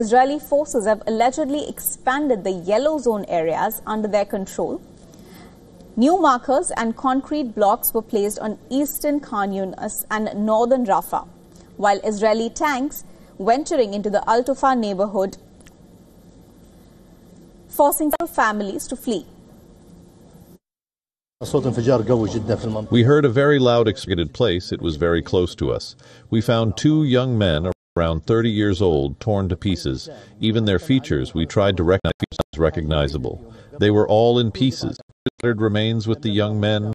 Israeli forces have allegedly expanded the yellow zone areas under their control. New markers and concrete blocks were placed on eastern Khan Yunis and northern Rafah, while Israeli tanks venturing into the Al Tufa neighborhood, forcing families to flee. We heard a very loud explosion place. It was very close to us. We found two young men around 30 years old, torn to pieces. Even their features we tried to recognize as recognizable. They were all in pieces. Scattered remains with the young men.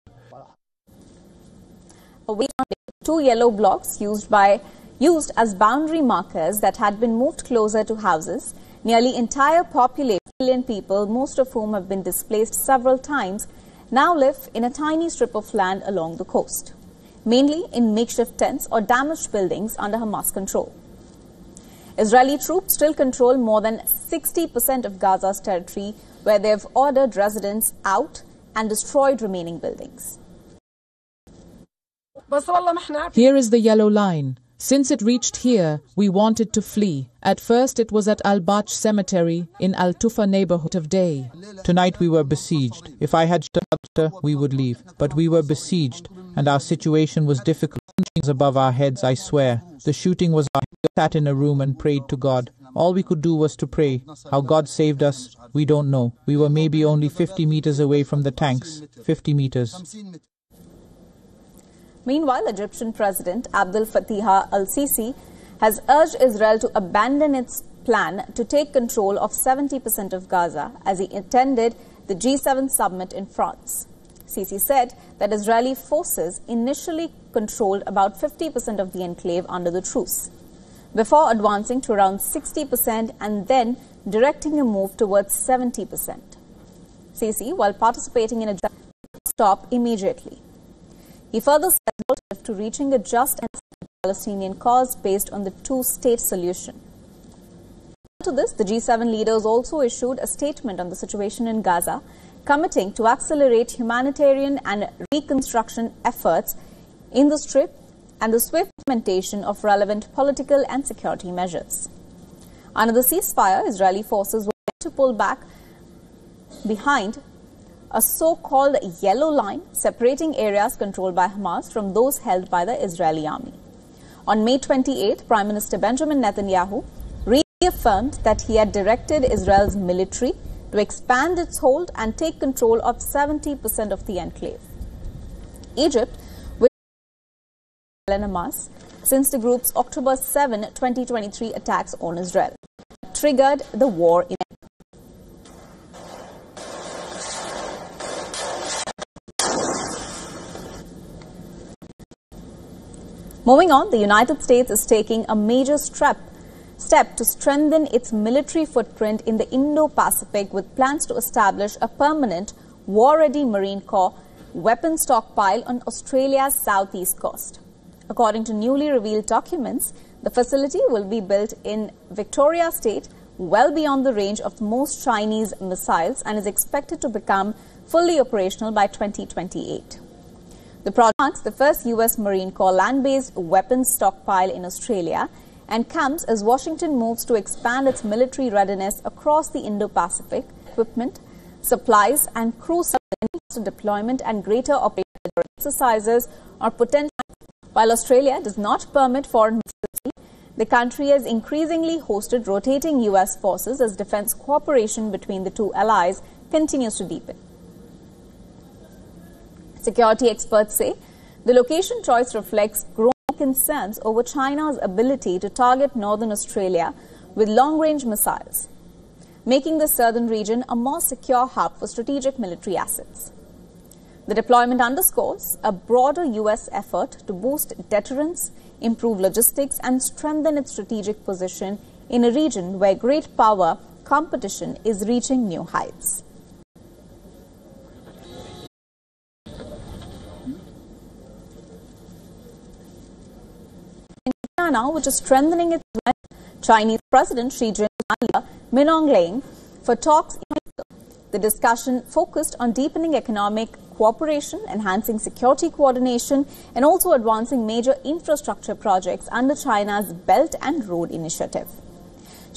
Two yellow blocks used as boundary markers that had been moved closer to houses. Nearly entire population, million people, most of whom have been displaced several times, now live in a tiny strip of land along the coast, mainly in makeshift tents or damaged buildings under Hamas control. Israeli troops still control more than 60% of Gaza's territory, where they have ordered residents out and destroyed remaining buildings. Here is the yellow line. Since it reached here, we wanted to flee. At first it was at Al-Bach Cemetery in Al Tufa neighborhood of Day. Tonight we were besieged. If I had shelter, we would leave. But we were besieged, and our situation was difficult. Things above our heads, I swear. The shooting was our We sat in a room and prayed to God. All we could do was to pray. How God saved us, we don't know. We were maybe only 50 meters away from the tanks. 50 meters. Meanwhile, Egyptian President Abdel Fattah al-Sisi has urged Israel to abandon its plan to take control of 70% of Gaza as he attended the G7 summit in France. Sisi said that Israeli forces initially controlled about 50% of the enclave under the truce, before advancing to around 60% and then directing a move towards 70%. Sisi, while participating in a stop immediately. He further said to reaching a just and Palestinian cause based on the two-state solution. To this, the G7 leaders also issued a statement on the situation in Gaza, committing to accelerate humanitarian and reconstruction efforts in the Strip and the swift implementation of relevant political and security measures. Under the ceasefire, Israeli forces were to pull back behind a so-called yellow line separating areas controlled by Hamas from those held by the Israeli army. On May 28, Prime Minister Benjamin Netanyahu reaffirmed that he had directed Israel's military to expand its hold and take control of 70% of the enclave. Egypt, which has Hamas since the group's October 7, 2023 attacks on Israel, triggered the war in Moving on, the United States is taking a major step to strengthen its military footprint in the Indo-Pacific with plans to establish a permanent war-ready Marine Corps weapons stockpile on Australia's southeast coast. According to newly revealed documents, the facility will be built in Victoria State, well beyond the range of most Chinese missiles, and is expected to become fully operational by 2028. The project marks the first U.S. Marine Corps land-based weapons stockpile in Australia and comes as Washington moves to expand its military readiness across the Indo-Pacific. Equipment, supplies and crew deployment and greater operational exercises are potential. While Australia does not permit foreign military, the country has increasingly hosted rotating U.S. forces as defense cooperation between the two allies continues to deepen. Security experts say the location choice reflects growing concerns over China's ability to target northern Australia with long-range missiles, making the southern region a more secure hub for strategic military assets. The deployment underscores a broader U.S. effort to boost deterrence, improve logistics, and strengthen its strategic position in a region where great power competition is reaching new heights. China, which is strengthening its Chinese President Xi Jinping Minong Leng for talks. The discussion focused on deepening economic cooperation, enhancing security coordination, and also advancing major infrastructure projects under China's Belt and Road Initiative.